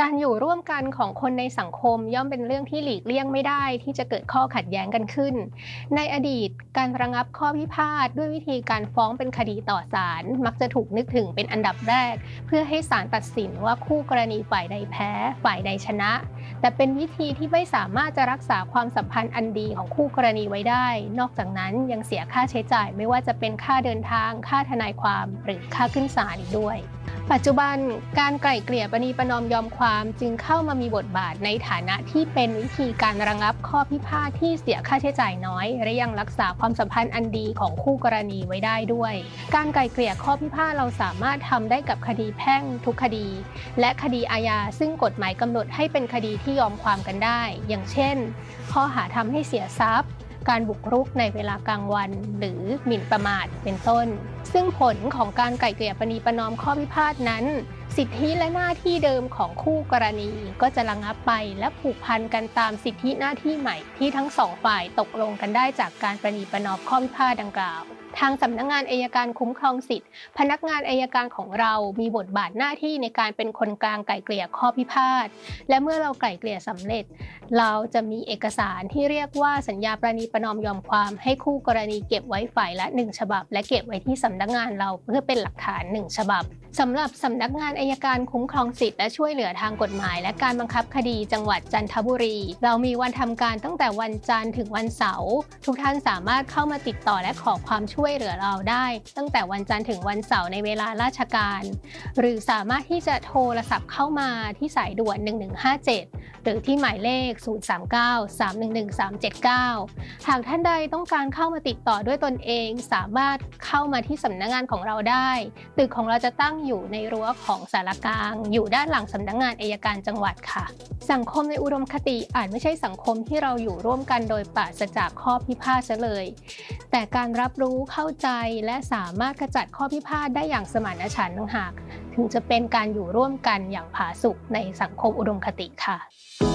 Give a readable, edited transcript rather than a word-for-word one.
การอยู่ร่วมกันของคนในสังคมย่อมเป็นเรื่องที่หลีกเลี่ยงไม่ได้ที่จะเกิดข้อขัดแย้งกันขึ้นในอดีตการระงับข้อพิพาทด้วยวิธีการฟ้องเป็นคดีต่อศาลมักจะถูกนึกถึงเป็นอันดับแรกเพื่อให้ศาลตัดสินว่าคู่กรณีฝ่ายใดแพ้ฝ่ายใดชนะแต่เป็นวิธีที่ไม่สามารถจะรักษาความสัมพันธ์อันดีของคู่กรณีไว้ได้นอกจากนั้นยังเสียค่าใช้จ่ายไม่ว่าจะเป็นค่าเดินทางค่าทนายความหรือค่าขึ้นศาลอีกด้วยปัจจุบันการไกล่เกลี่ยประนีประนอมยอมความจึงเข้ามามีบทบาทในฐานะที่เป็นวิธีการระงับข้อพิพาทที่เสียค่าใช้จ่ายน้อยและยังรักษาความสัมพันธ์อันดีของคู่กรณีไว้ได้ด้วยการไกล่เกลี่ยข้อพิพาทเราสามารถทำได้กับคดีแพ่งทุกคดีและคดีอาญาซึ่งกฎหมายกำหนดให้เป็นคดีที่ยอมความกันได้อย่างเช่นข้อหาทำให้เสียทรัพย์การบุกรุกในเวลากลางวันหรือหมิ่นประมาทเป็นต้นซึ่งผลของการไกล่เกลี่ยประนีประนอมข้อพิพาทนั้นสิทธิและหน้าที่เดิมของคู่กรณีก็จะระงับไปและผูกพันกันตามสิทธิหน้าที่ใหม่ที่ทั้งสองฝ่ายตกลงกันได้จากการประนีประนอมข้อพิพาทดังกล่าวทางสำนักงานอัยการคุ้มครองสิทธิพนักงานอัยการของเรามีบทบาทหน้าที่ในการเป็นคนกลางไกล่เกลี่ยข้อพิพาทและเมื่อเราไกล่เกลี่ยสำเร็จเราจะมีเอกสารที่เรียกว่าสัญญาประนีประนอมยอมความให้คู่กรณีเก็บไว้ฝ่ายละ1ฉบับและเก็บไว้ที่สำนักงานเราเพื่อเป็นหลักฐาน1ฉบับสำหรับสำนักงานอัยการคุ้มครองสิทธิและช่วยเหลือทางกฎหมายและการบังคับคดีจังหวัดจันทบุรีเรามีวันทำการตั้งแต่วันจันทร์ถึงวันเสาร์ทุกท่านสามารถเข้ามาติดต่อและขอความช่วยเหลือเราได้ตั้งแต่วันจันทร์ถึงวันเสาร์ในเวลาราชการหรือสามารถที่จะโทรศัพท์เข้ามาที่สายด่วน1157หรือที่หมายเลข039-311-379หากท่านใดต้องการเข้ามาติดต่อด้วยตนเองสามารถเข้ามาที่สำนักงานของเราได้ตึกของเราจะตั้งอยู่ในรั้วของศาลากลางอยู่ด้านหลังสำนักงานอัยการจังหวัดค่ะสังคมในอุดมคติอาจไม่ใช่สังคมที่เราอยู่ร่วมกันโดยปราศจากข้อพิพาทเลยแต่การรับรู้เข้าใจและสามารถขจัดข้อพิพาทได้อย่างสมานฉันท์ต่างหากถึงจะเป็นการอยู่ร่วมกันอย่างผาสุกในสังคมอุดมคติค่ะ